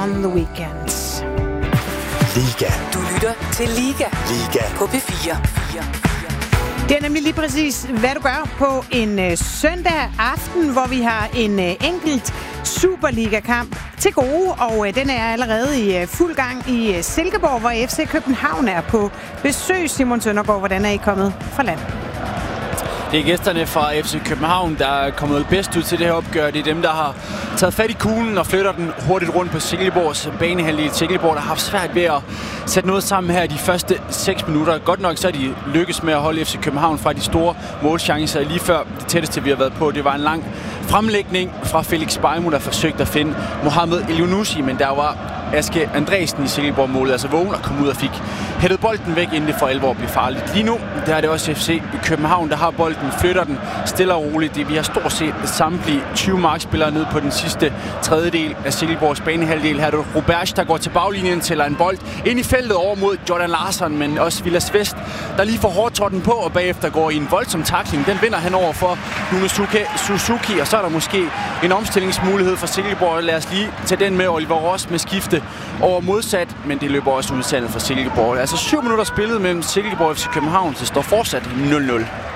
on the Weekend. Liga. Du lytter til Liga. Liga. På P4. Det er nemlig lige præcis, hvad du gør på en søndag aften, hvor vi har en enkelt Superliga-kamp til gode, og den er allerede i fuld gang i Silkeborg, hvor FC København er på besøg. Simon Søndergaard, hvordan er I kommet fra land? Det er gæsterne fra FC København, der er kommet bedst ud til det her opgør. Det er dem, der har taget fat i kuglen og flytter den hurtigt rundt på Silkeborgs banehalvdel. Silkeborg, der har haft svært ved at sætte noget sammen her de første 6 minutter. Godt nok så er de lykkes med at holde FC København fra de store målchancer. Lige før det tætteste, vi har været på, det var en lang fremlægning fra Felix Bejmo, der forsøgte at finde Mohamed Elyounoussi, men der var Aske Andresen i Silkeborg-målet, altså vågen og kom ud og fik hættet bolden væk, inden det for alvor blev farligt. Lige nu, der er det også FC København, der har bolden, flytter den stille og roligt. Vi har stort set samtlige 20 markspillere ned på den sidste tredjedel af Silkeborgs banehalvdel. Her er det Roberts, der går til baglinjen, tæller en bold ind i feltet over mod Jordan Larsson, men også Vilas Vest, der lige får hårdt tråden på, og bagefter går i en voldsom tackling. Den vinder han over for Nunosuke Suzuki, og så er der måske en omstillingsmulighed for Silkeborg. Lad os lige tage den med. Oliver Ross med skifte over modsat, men det løber også udsandet for Silkeborg. Altså 7 minutter spillet mellem Silkeborg og FC København, så står fortsat 0-0.